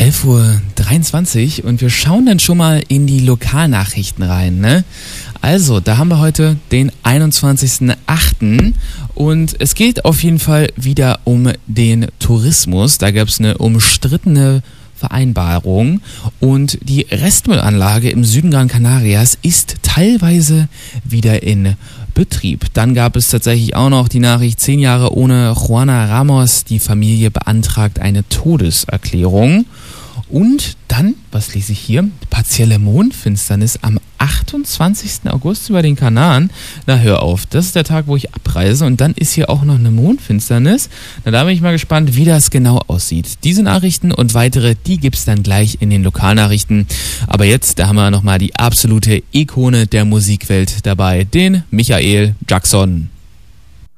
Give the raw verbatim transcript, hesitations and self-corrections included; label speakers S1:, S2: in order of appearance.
S1: elf Uhr dreiundzwanzig und wir schauen dann schon mal in die Lokalnachrichten rein, ne? Also, da haben wir heute den einundzwanzigsten achten und es geht auf jeden Fall wieder um den Tourismus. Da gab es eine umstrittene Vereinbarung und die Restmüllanlage im Süden Gran Canarias ist teilweise wieder in Betrieb. Dann gab es tatsächlich auch noch die Nachricht, zehn Jahre ohne Juana Ramos, die Familie beantragt eine Todeserklärung. Und dann, was lese ich hier, partielle Mondfinsternis am achtundzwanzigsten August über den Kanaren. Na, hör auf, das ist der Tag, wo ich abreise und dann ist hier auch noch eine Mondfinsternis. Na, da bin ich mal gespannt, wie das genau aussieht. Diese Nachrichten und weitere, die gibt's dann gleich in den Lokalnachrichten. Aber jetzt, da haben wir nochmal die absolute Ikone der Musikwelt dabei, den Michael Jackson.